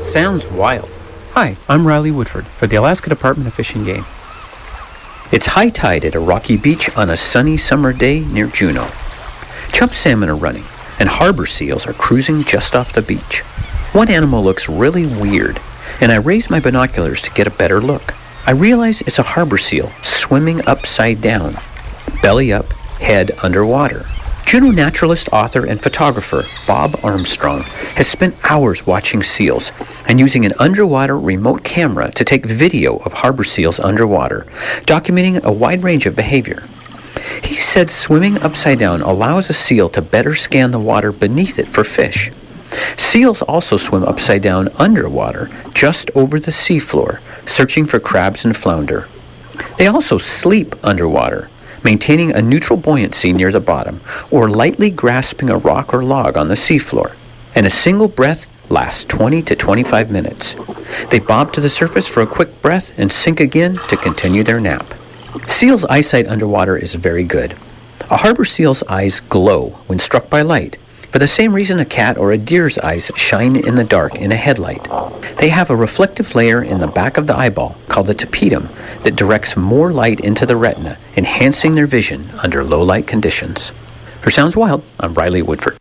Sounds wild. Hi, I'm Riley Woodford for the Alaska Department of Fish and Game. It's high tide at a rocky beach on a sunny summer day near Juneau. Chub salmon are running, and harbor seals are cruising just off the beach. One animal looks really weird, and I raise my binoculars to get a better look. I realize it's a harbor seal swimming upside down, belly up, head underwater. Juneau naturalist, author, and photographer Bob Armstrong has spent hours watching seals and using an underwater remote camera to take video of harbor seals underwater, documenting a wide range of behavior. He said swimming upside down allows a seal to better scan the water beneath it for fish. Seals also swim upside down underwater, just over the seafloor, searching for crabs and flounder. They also sleep underwater, maintaining a neutral buoyancy near the bottom, or lightly grasping a rock or log on the seafloor, and a single breath lasts 20 to 25 minutes. They bob to the surface for a quick breath and sink again to continue their nap. Seals' eyesight underwater is very good. A harbor seal's eyes glow when struck by light, for the same reason a cat or a deer's eyes shine in the dark in a headlight. They have a reflective layer in the back of the eyeball called the tapetum that directs more light into the retina, enhancing their vision under low light conditions. For Sounds Wild, I'm Riley Woodford.